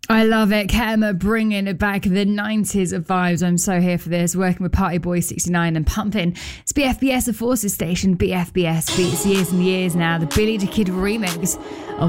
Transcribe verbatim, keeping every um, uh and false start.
I love it. Ketama bringing it back, the nineties vibes. I'm so here for this. Working with Party Boy sixty-nine and pumping. It's B F B S, a Forces station. B F B S beats years and years now. The Billy the Kid remix of